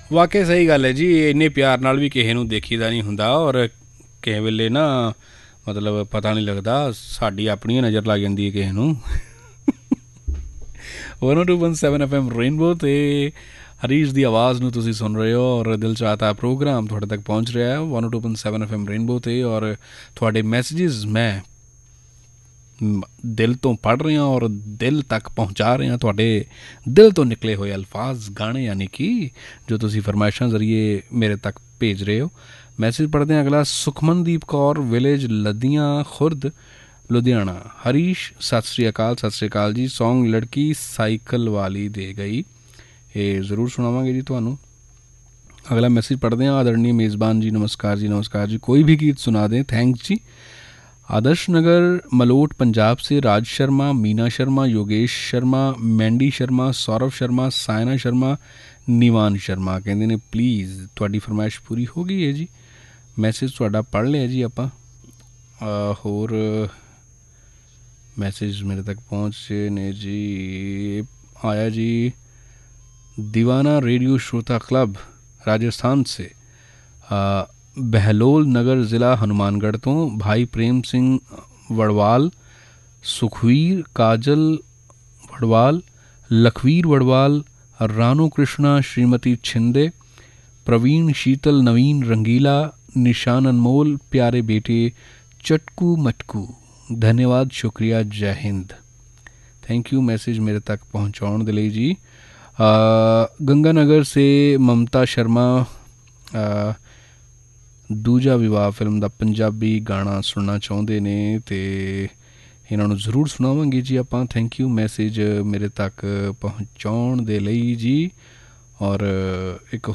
ਵਾਕਈ ਸਹੀ ਗੱਲ ਹੈ ਜੀ। ਇੰਨੇ ਪਿਆਰ ਨਾਲ ਵੀ ਕਿਸੇ ਨੂੰ ਦੇਖੀਦਾ ਨਹੀਂ ਹੁੰਦਾ, ਔਰ ਕਿਸੇ ਵੇਲੇ ਨਾ ਮਤਲਬ ਪਤਾ ਨਹੀਂ ਲੱਗਦਾ, ਸਾਡੀ ਆਪਣੀ ਨਜ਼ਰ ਲੱਗ ਜਾਂਦੀ ਹੈ ਕਿਸੇ ਨੂੰ। 102.7 FM ਰੇਨਬੋ 'ਤੇ ਹਰੀਸ਼ ਦੀ ਆਵਾਜ਼ ਨੂੰ ਤੁਸੀਂ ਸੁਣ ਰਹੇ ਹੋ, ਔਰ ਦਿਲ ਚਾਹਤਾ ਪ੍ਰੋਗਰਾਮ ਤੁਹਾਡੇ ਤੱਕ ਪਹੁੰਚ ਰਿਹਾ ਹੈ 102.7 FM ਰੇਨਬੋ 'ਤੇ। ਔਰ ਤੁਹਾਡੇ ਮੈਸੇजेस ਮੈਂ ਦਿਲ ਤੋਂ ਪੜ੍ਹ ਰਿਹਾ ਔਰ ਦਿਲ ਤੱਕ ਪਹੁੰਚਾ ਰਿਹਾ, ਤੁਹਾਡੇ ਦਿਲ ਤੋਂ ਨਿਕਲੇ ਹੋਏ ਅਲਫਾਜ਼ ਗਾਣੇ, ਯਾਨੀ ਕਿ ਜੋ ਤੁਸੀਂ ਫਰਮਾਇਸ਼ਾਂ ਜ਼ਰੀਏ ਮੇਰੇ ਤੱਕ ਭੇਜ ਰਹੇ ਹੋ। ਮੈਸੇਜ ਪੜ੍ਹਦੇ ਹਾਂ ਅਗਲਾ, ਸੁਖਮਨਦੀਪ ਕੌਰ, ਵਿਲੇਜ ਲੱਦੀਆਂ ਖੁਰਦ, ਲੁਧਿਆਣਾ। ਹਰੀਸ਼ ਸਤਿ ਸ਼੍ਰੀ ਅਕਾਲ। ਸਤਿ ਸ਼੍ਰੀ ਅਕਾਲ ਜੀ। ਸੌਂਗ ਲੜਕੀ ਸਾਈਕਲ ਵਾਲੀ ਦੇ ਗਈ, ਇਹ ਜ਼ਰੂਰ ਸੁਣਾਵਾਂਗੇ ਜੀ ਤੁਹਾਨੂੰ। ਅਗਲਾ ਮੈਸੇਜ ਪੜ੍ਹਦੇ ਹਾਂ, ਆਦਰਣੀ ਮੇਜ਼ਬਾਨ ਜੀ नमस्कार जी, नमस्कार जी, कोई भी गीत सुना दें, थैंक्स जी। आदर्श नगर मलोट पंजाब से राज शर्मा, मीना शर्मा, योगेश शर्मा, मैंडी शर्मा, सौरभ शर्मा, सायना शर्मा, ਨੀਵਾਨ ਸ਼ਰਮਾ ਕਹਿੰਦੇ ਨੇ ਪਲੀਜ਼ ਤੁਹਾਡੀ ਫਰਮਾਇਸ਼ ਪੂਰੀ ਹੋ ਗਈ ਹੈ ਜੀ। ਮੈਸੇਜ ਤੁਹਾਡਾ ਪੜ੍ਹ ਲਿਆ ਜੀ ਆਪਾਂ। ਹੋਰ ਮੈਸੇਜ ਮੇਰੇ ਤੱਕ ਪਹੁੰਚੇ ਨੇ ਜੀ। ਆਇਆ ਜੀ, दीवाना रेडियो श्रोता क्लब राजस्थान से, बहलोल नगर ज़िला हनुमानगढ़ तो भाई प्रेम सिंह वड़वाल, सुखवीर काजल वड़वाल, लखवीर वड़वाल, रानो कृष्णा, श्रीमती छिंदे, प्रवीण, शीतल, नवीन, रंगीला, निशान अनमोल, प्यारे बेटे चटकू मटकू, धन्यवाद, शुक्रिया, जय हिंद, थैंक यू मैसेज मेरे तक पहुँचाने के लिए जी। गंगानगर से ममता शर्मा, दूजा विवाह फिल्म का पंजाबी गाना सुनना चाहते ने, तो इन्हों जरूर सुनावांगे जी आप। थैंक यू मैसेज मेरे तक पहुँचाने के लिए जी। और एक